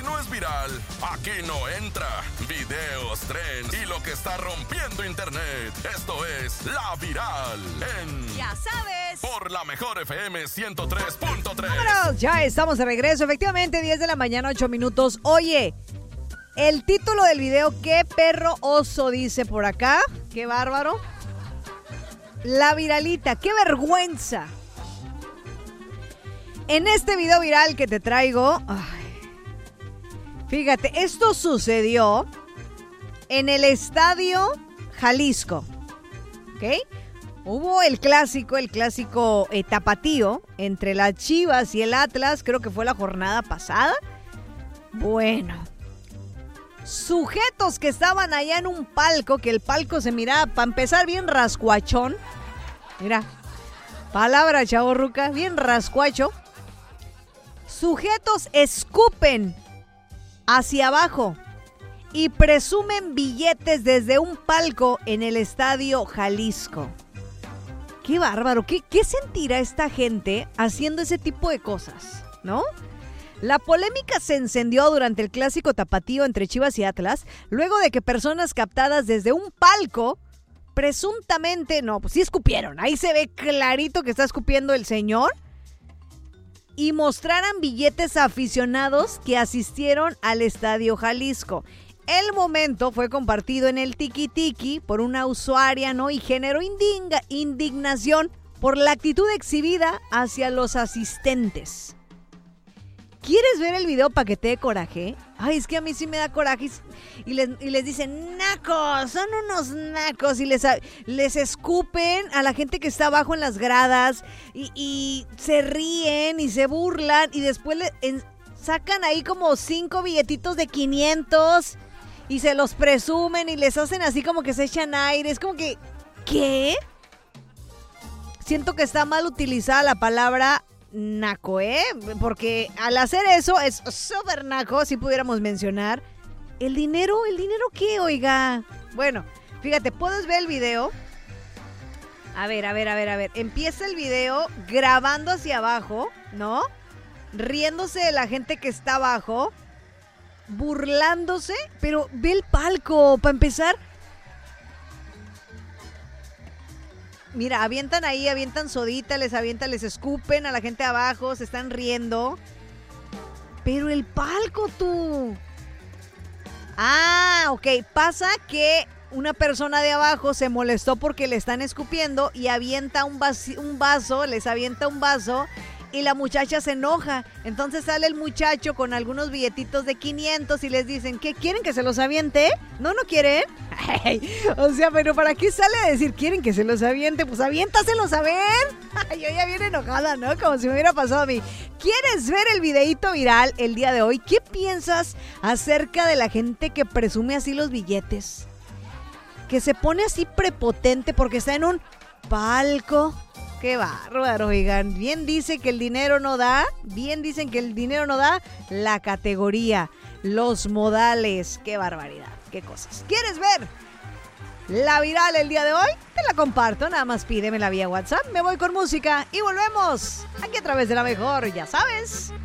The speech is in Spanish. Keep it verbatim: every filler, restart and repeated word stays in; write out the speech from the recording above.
Si no es viral, aquí no entra. Videos, trends y lo que está rompiendo internet. Esto es La Viral en... Ya sabes. Por la mejor F M ciento tres punto tres. Vámonos, ya estamos de regreso. Efectivamente, diez de la mañana, ocho minutos. Oye, el título del video, ¿qué perro oso? Dice por acá. Qué bárbaro. La viralita, qué vergüenza. En este video viral que te traigo, ay, fíjate, esto sucedió en el Estadio Jalisco, ¿ok? Hubo el clásico, el clásico eh, tapatío entre las Chivas y el Atlas, creo que fue la jornada pasada. Bueno, sujetos que estaban allá en un palco, que el palco se miraba, para empezar, bien rascuachón. Mira, palabra chavorruca, bien rascuacho. Sujetos escupen hacia abajo y presumen billetes desde un palco en el Estadio Jalisco. ¡Qué bárbaro! ¿Qué, qué sentirá esta gente haciendo ese tipo de cosas? ¿No? La polémica se encendió durante el clásico tapatío entre Chivas y Atlas, luego de que personas captadas desde un palco, presuntamente, no, pues sí escupieron. Ahí se ve clarito que está escupiendo el señor. Y mostraran billetes a aficionados que asistieron al Estadio Jalisco. El momento fue compartido en el Tiki Tiki por una usuaria, ¿no? Y generó indigna, indignación por la actitud exhibida hacia los asistentes. ¿Quieres ver el video para que te dé coraje? Ay, es que a mí sí me da coraje. Y les, y les dicen, nacos, son unos nacos. Y les, les escupen a la gente que está abajo en las gradas. Y, y se ríen y se burlan. Y después le, en, sacan ahí como cinco billetitos de quinientos. Y se los presumen y les hacen así como que se echan aire. Es como que, ¿qué? Siento que está mal utilizada la palabra naco, ¿eh? Porque al hacer eso es súper naco, si pudiéramos mencionar. ¿El dinero? ¿El dinero qué, oiga? Bueno, fíjate, ¿puedes ver el video? A ver, a ver, a ver, a ver. Empieza el video grabando hacia abajo, ¿no? Riéndose de la gente que está abajo, burlándose, pero ve el palco, para empezar. Mira, avientan ahí, avientan sodita, les avientan, les escupen a la gente abajo, se están riendo. Pero el palco, tú. Ah, ok. Pasa que una persona de abajo se molestó porque le están escupiendo y avienta un vaso, un vaso, les avienta un vaso y la muchacha se enoja. Entonces sale el muchacho con algunos billetitos de quinientos y les dicen, ¿qué quieren que se los aviente? ¿No, no quieren? Ay, o sea, pero ¿para qué sale a decir quieren que se los aviente? Pues aviéntaselos a ver. Ay, yo ya bien enojada, ¿no? Como si me hubiera pasado a mí. ¿Quieres ver el videíto viral el día de hoy? ¿Qué piensas acerca de la gente que presume así los billetes? Que se pone así prepotente porque está en un palco. Qué bárbaro, oigan. Bien dice que el dinero no da, bien dicen que el dinero no da, la categoría, los modales. Qué barbaridad, qué cosas. ¿Quieres ver la viral el día de hoy? Te la comparto, nada más pídemela vía WhatsApp. Me voy con música y volvemos aquí a través de la mejor, ya sabes.